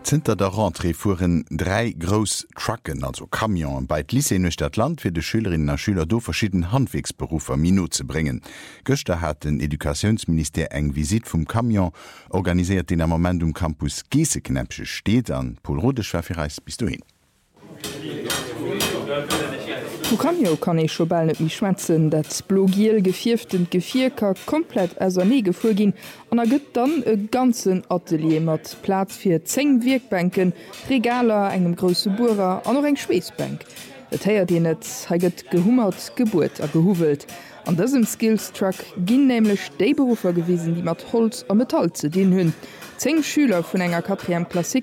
Zinter der Rentrée fuhren 3 groß Trucken, also Kamion, bei Lycée Neustadt-Land für die Schülerinnen und Schüler do verschiedene Handwerksberufe Minu zu bringen. Göster hat den Edukationsminister eng Visit vom Kamion organisiert, den am Moment um Campus Geseknäpsche steht an. Paul Rodeschweffereis, bist du hin? Wo Kamio kann ich schon bald nicht mehr schwätzen, dat blogiel gefirften Gefierker komplett as nie gefu gin, an gibt dann e ganzen Atelier mat Platz für 10 Wirkbänken, Regaler, engem grosse Bohrer, an noch eng Schweesbank. Et heiert den net haget gehummert, Geburt a gehuvelt. An diesem Skillstruck ginn nämlich de Berufer gewesen, die mat Holz a Metall zu dienen hunn. 10 Schüler vun enger 4. Klassik